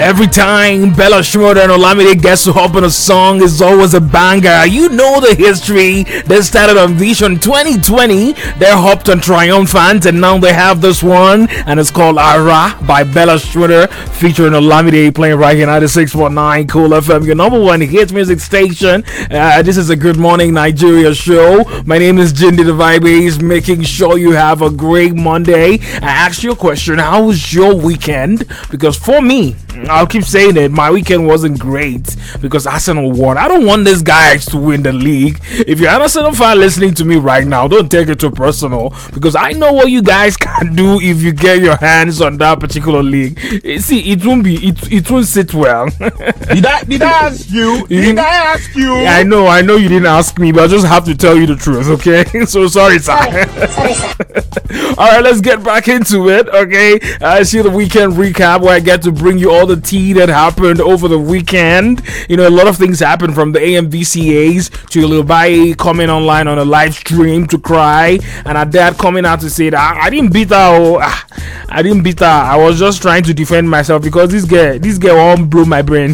Every time Bella Shmurda and Olamide gets to hop on a song, it's always a banger. You know the history. They started on Vision 2020. They hopped on Triumphant, and now they have this one, and it's called Ara by Bella Shmurda, featuring Olamide, playing right here 96.9 Cool FM, your number one hit music station. This is a Good Morning Nigeria show. My name is Jindy the Vibes, making sure you have a great Monday. I asked you a question: how was your weekend? Because for me, I'll keep saying it, my weekend wasn't great because Arsenal won. I don't want this guy to win the league. If you're an Arsenal fan listening to me right now, don't take it too personal, because I know what you guys can do if you get your hands on that particular league. See, it won't sit well. Did I ask you? Did I ask you? I know you didn't ask me, but I just have to tell you the truth, okay? So sorry, sir. Sorry, sir. Alright, let's get back into it, okay? I see the weekend recap where I get to bring you all the tea that happened over the weekend. You know, a lot of things happened, from the AMVCAs to Lubai coming online on a live stream to cry, and her dad coming out to say that I didn't beat her. I didn't beat her. I was just trying to defend myself because this girl won't blow my brain.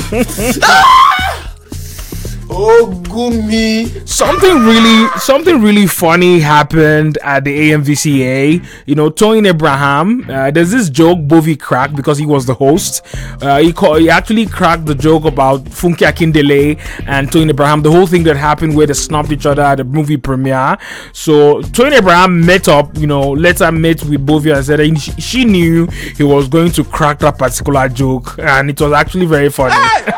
Oh, Gumi. Something really funny happened at the AMVCA. You know, Tony Abraham, there's this joke Bovi cracked because he was the host. He actually cracked the joke about Funke Akindele and Tony Abraham, the whole thing that happened where they snubbed each other at the movie premiere. So Tony Abraham later met with Bovi and said that she knew he was going to crack that particular joke, and it was actually very funny. Hey,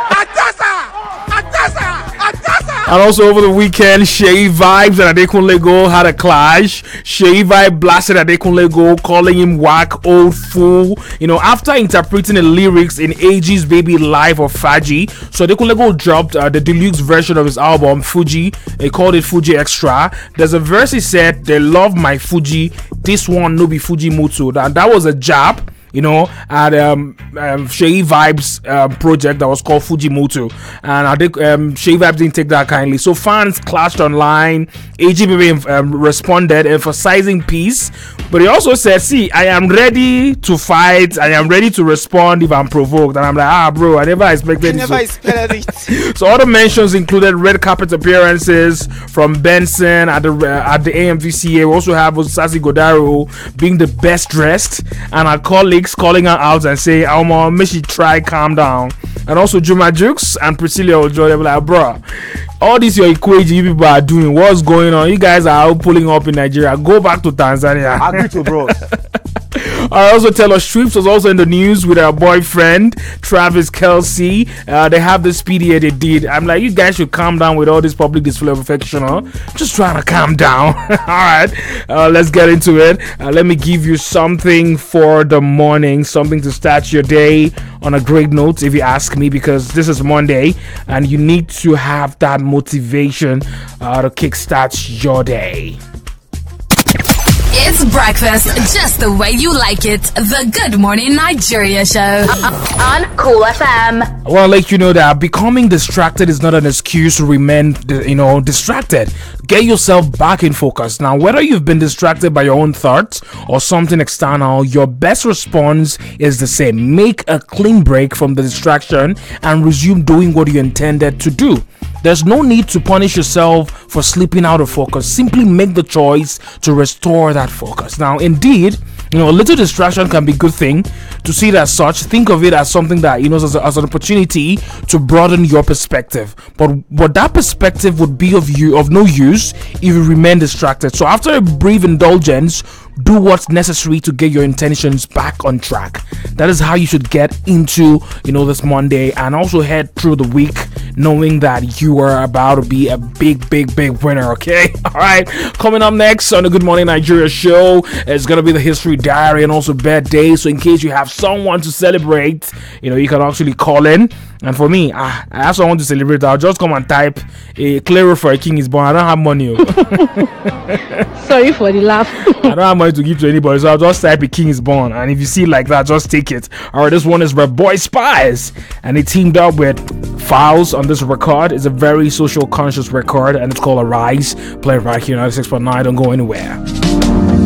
And also over the weekend, Shay Vibes and Adekunle Gold had a clash. Shay Vibe blasted Adekunle Gold, calling him whack, old fool. You know, after interpreting the lyrics in AG's Baby Life of Faji, so Adekunle Gold dropped the deluxe version of his album Fuji. They called it Fuji Extra. There's a verse he said, "They love my Fuji. This one no be Fuji Mutu." That was a jab, you know, at Shay Vibes project that was called Fujimoto, and I think Shay Vibes didn't take that kindly. So fans clashed online. AGBB responded, emphasizing peace, but he also said, "See, I am ready to fight. I am ready to respond if I'm provoked." And I'm like, bro, I never expected it. So other mentions included red carpet appearances from Benson at the AMVCA. We also have Osasi Godaro being the best dressed, and our colleague calling her out and saying, "Alma, make she try calm down." And also Juma Jukes and Priscilla Ojo, they were like, "Bro, all this your equation you people are doing, what's going on? You guys are out pulling up in Nigeria. Go back to Tanzania." Agree to bros. I also Taylor Swift was also in the news with her boyfriend Travis Kelce. They have this PDA they did. I'm like, you guys should calm down with all this public display of affection, huh? Just trying to calm down. Alright, let's get into it. Let me give you something for the morning, something to start your day on a great note, if you ask me, because this is Monday and you need to have that motivation to kickstart your day. It's breakfast just the way you like it. The Good Morning Nigeria show on Cool FM. I want to let you know that becoming distracted is not an excuse to remain, distracted. Get yourself back in focus. Now, whether you've been distracted by your own thoughts or something external, your best response is the same. Make a clean break from the distraction and resume doing what you intended to do. There's no need to punish yourself for slipping out of focus. Simply make the choice to restore that focus. Now, indeed, a little distraction can be a good thing. To see it as such, think of it as something that, as an opportunity to broaden your perspective. But that perspective would be of no use if you remain distracted. So after a brief indulgence, do what's necessary to get your intentions back on track. That is how you should get into, this Monday, and also head through the week knowing that you are about to be a big winner, okay? All right, coming up next on the Good Morning Nigeria show is going to be the history diary and also birthday. So in case you have someone to celebrate, you can actually call in. And for me, I have someone to celebrate. I'll just come and type a Claro for a king is born. I don't have money. Sorry for the laugh. I don't have money to give to anybody, so I'll just type a king is born. And if you see it like that, just take it. Alright, this one is by Boy Spies, and he teamed up with Files on this record. It's a very social conscious record, and it's called Arise. Play it right here on 96.9. Don't go anywhere.